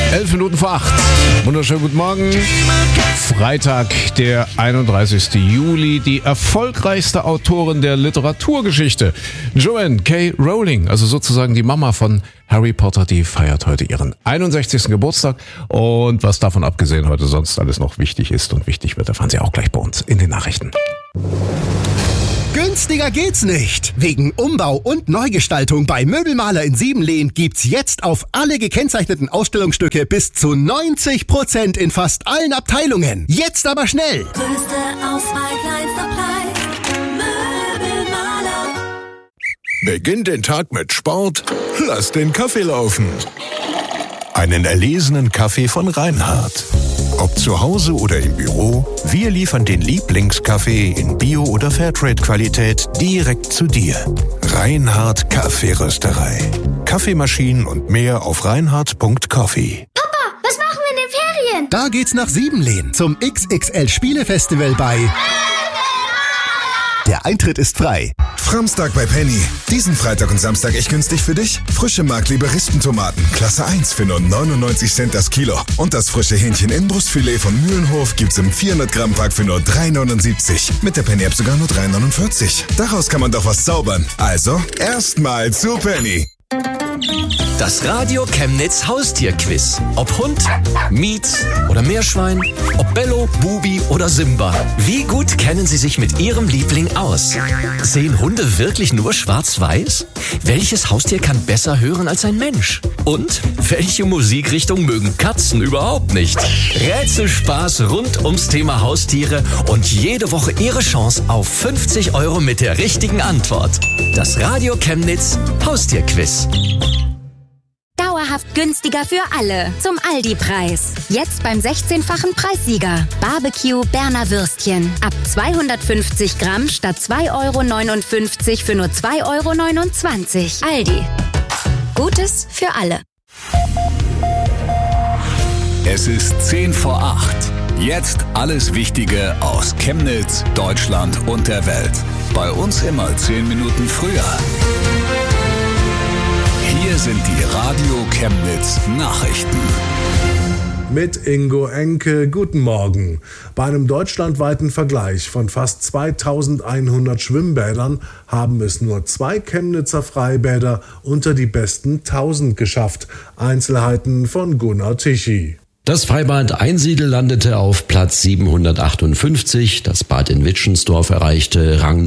11 Minuten vor 8. Wunderschönen guten Morgen. Freitag, der 31. Juli. Die erfolgreichste Autorin der Literaturgeschichte, Joanne K. Rowling, also sozusagen die Mama von Harry Potter, die feiert heute ihren 61. Geburtstag. Und was davon abgesehen heute sonst alles noch wichtig ist und wichtig wird, erfahren Sie auch gleich bei uns in den Nachrichten. Günstiger geht's nicht. Wegen Umbau und Neugestaltung bei Möbelmaler in Siebenlehn gibt's jetzt auf alle gekennzeichneten Ausstellungsstücke bis zu 90% in fast allen Abteilungen. Jetzt aber schnell! Größte Auswahl, kleinster Preis. Möbelmaler. Beginnt den Tag mit Sport? Lass den Kaffee laufen. Einen erlesenen Kaffee von Reinhardt. Ob zu Hause oder im Büro, wir liefern den Lieblingskaffee in Bio- oder Fairtrade-Qualität direkt zu dir. Reinhardt Kaffeerösterei. Kaffeemaschinen und mehr auf reinhardt.coffee. Papa, was machen wir in den Ferien? Da geht's nach Siebenlehn zum XXL Spielefestival bei... Der Eintritt ist frei. Framstag bei Penny. Diesen Freitag und Samstag echt günstig für dich. Frische Mark-Liberistentomaten, Klasse 1 für nur 99 Cent das Kilo. Und das frische Hähnchen-Inbrustfilet von Mühlenhof gibt's im 400-Gramm-Pack für nur 3,79. Mit der Penny-App sogar nur 3,49. Daraus kann man doch was zaubern. Also, erstmal zu Penny. Das Radio Chemnitz Haustierquiz. Ob Hund, Miez oder Meerschwein, ob Bello, Bubi oder Simba. Wie gut kennen Sie sich mit Ihrem Liebling aus? Sehen Hunde wirklich nur schwarz-weiß? Welches Haustier kann besser hören als ein Mensch? Und welche Musikrichtung mögen Katzen überhaupt nicht? Rätselspaß rund ums Thema Haustiere und jede Woche Ihre Chance auf 50 € mit der richtigen Antwort. Das Radio Chemnitz Haustierquiz. Dauerhaft günstiger für alle. Zum Aldi-Preis. Jetzt beim 16-fachen Preissieger. Barbecue Berner Würstchen. Ab 250 Gramm statt 2,59 € für nur 2,29 €. Aldi. Gutes für alle. Es ist 10 vor 8. Jetzt alles Wichtige aus Chemnitz, Deutschland und der Welt. Bei uns immer 10 Minuten früher. Hier sind die Radio Chemnitz Nachrichten. Mit Ingo Enke, guten Morgen. Bei einem deutschlandweiten Vergleich von fast 2100 Schwimmbädern haben es nur 2 Chemnitzer Freibäder unter die besten 1000 geschafft. Einzelheiten von Gunnar Tichy. Das Freibad Einsiedel landete auf Platz 758, das Bad in Wittschensdorf erreichte Rang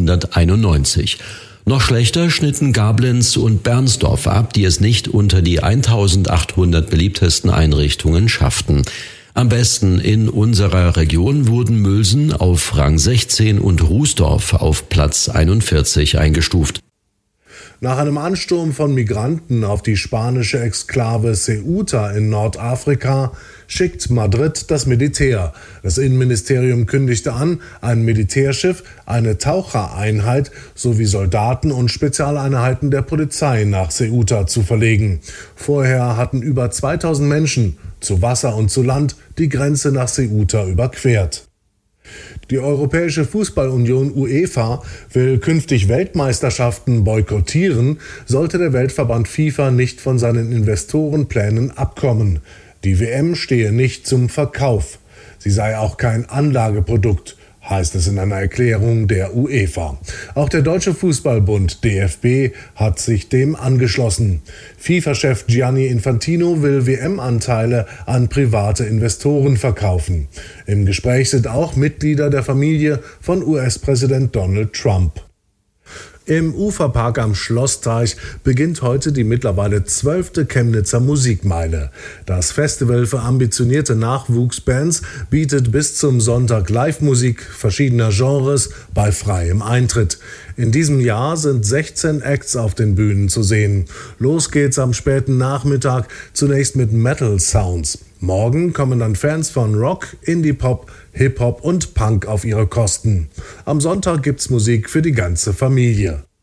991. Noch schlechter schnitten Gablenz und Bernsdorf ab, die es nicht unter die 1800 beliebtesten Einrichtungen schafften. Am besten in unserer Region wurden Mülsen auf Rang 16 und Rußdorf auf Platz 41 eingestuft. Nach einem Ansturm von Migranten auf die spanische Exklave Ceuta in Nordafrika schickt Madrid das Militär. Das Innenministerium kündigte an, ein Militärschiff, eine Tauchereinheit sowie Soldaten und Spezialeinheiten der Polizei nach Ceuta zu verlegen. Vorher hatten über 2000 Menschen zu Wasser und zu Land die Grenze nach Ceuta überquert. Die Europäische Fußballunion UEFA will künftig Weltmeisterschaften boykottieren, sollte der Weltverband FIFA nicht von seinen Investorenplänen abkommen. Die WM stehe nicht zum Verkauf. Sie sei auch kein Anlageprodukt, heißt es in einer Erklärung der UEFA. Auch der Deutsche Fußballbund DFB hat sich dem angeschlossen. FIFA-Chef Gianni Infantino will WM-Anteile an private Investoren verkaufen. Im Gespräch sind auch Mitglieder der Familie von US-Präsident Donald Trump. Im Uferpark am Schlossteich beginnt heute die mittlerweile 12. Chemnitzer Musikmeile. Das Festival für ambitionierte Nachwuchsbands bietet bis zum Sonntag Live-Musik verschiedener Genres bei freiem Eintritt. In diesem Jahr sind 16 Acts auf den Bühnen zu sehen. Los geht's am späten Nachmittag zunächst mit Metal-Sounds. Morgen kommen dann Fans von Rock, Indie-Pop, Hip-Hop und Punk auf ihre Kosten. Am Sonntag gibt's Musik für die ganze Familie.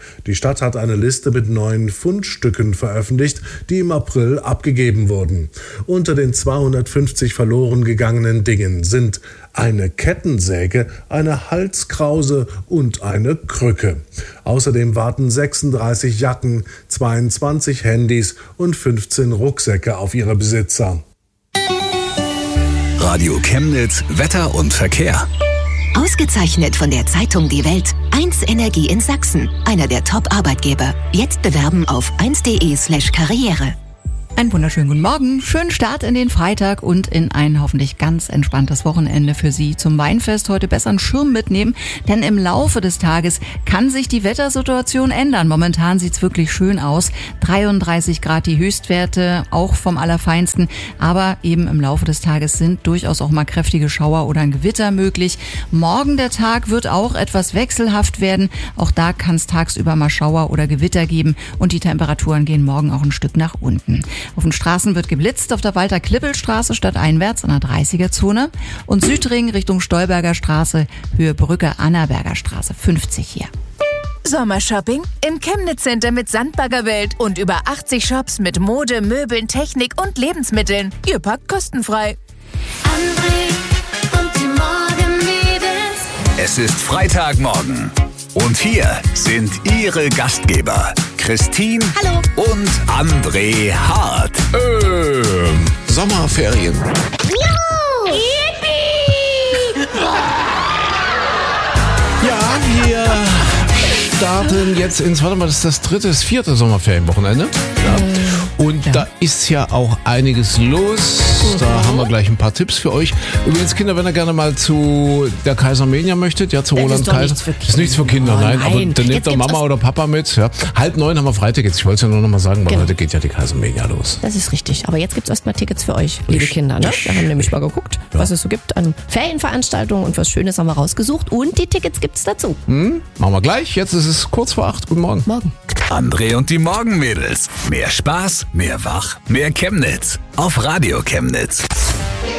Die Stadt hat eine Liste mit 9 Fundstücken veröffentlicht, die im April abgegeben wurden. Unter den 250 verloren gegangenen Dingen sind eine Kettensäge, eine Halskrause und eine Krücke. Außerdem warten 36 Jacken, 22 Handys und 15 Rucksäcke auf ihre Besitzer. Radio Chemnitz, Wetter und Verkehr. Ausgezeichnet von der Zeitung Die Welt. 1 Energie in Sachsen, einer der Top-Arbeitgeber. Jetzt bewerben auf 1.de/Karriere. Einen wunderschönen guten Morgen, schönen Start in den Freitag und in ein hoffentlich ganz entspanntes Wochenende für Sie. Zum Weinfest heute besser einen Schirm mitnehmen, denn im Laufe des Tages kann sich die Wettersituation ändern. Momentan sieht's wirklich schön aus. 33 Grad die Höchstwerte, auch vom Allerfeinsten. Aber eben im Laufe des Tages sind durchaus auch mal kräftige Schauer oder ein Gewitter möglich. Morgen der Tag wird auch etwas wechselhaft werden. Auch da kann es tagsüber mal Schauer oder Gewitter geben und die Temperaturen gehen morgen auch ein Stück nach unten. Auf den Straßen wird geblitzt, auf der Walter-Klippel-Straße stadteinwärts in der 30er-Zone und Südring Richtung Stolberger Straße, Höhe Brücke Annaberger Straße 50 hier. Sommershopping im Chemnitz Center mit Sandbaggerwelt und über 80 Shops mit Mode, Möbeln, Technik und Lebensmitteln. Ihr packt kostenfrei. André und die Morgenmädels. Es ist Freitagmorgen. Und hier sind Ihre Gastgeber, Christine Hallo. und André Hart. Sommerferien. Ja, wir starten jetzt ins, das ist das 4. Sommerferienwochenende. Ja. Und da ist ja auch einiges los. Da haben wir gleich ein paar Tipps für euch. Übrigens, Kinder, wenn ihr gerne mal zu der Kaisermania möchtet, ja, zu Roland Kaiser. Das ist nichts für Kinder, nein. Aber dann nehmt doch Mama oder Papa mit. Ja. 8:30 haben wir Freitickets. Ich wollte es ja nur noch mal sagen, weil heute geht ja die Kaisermania los. Das ist richtig. Aber jetzt gibt es erstmal Tickets für euch, liebe Kinder. Ne? Wir haben nämlich mal geguckt, was es so gibt an Ferienveranstaltungen und was Schönes haben wir rausgesucht. Und die Tickets gibt es dazu. Machen wir gleich. Jetzt ist es kurz vor 8. Guten Morgen. Morgen. André und die Morgenmädels. Mehr Spaß, mehr Wach, mehr Chemnitz. Auf Radio Chemnitz.